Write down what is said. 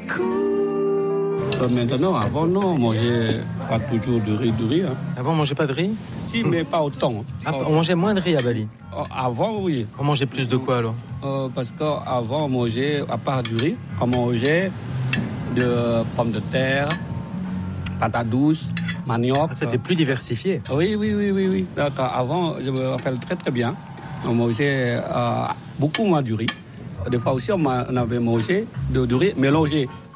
Maintenant, avant, non, on mangeait pas toujours du riz. Hein. Avant, on mangeait pas de riz? Si, mais pas autant. On mangeait moins de riz à Bali? Avant, oui. On mangeait plus de quoi alors? Parce qu'avant, on mangeait, à part du riz, on mangeait de pommes de terre, patates douces, manioc. C'était plus diversifié. Oui. Avant, je me rappelle très très bien, on mangeait beaucoup moins du riz. Des fois aussi, on avait mangé du riz mélangé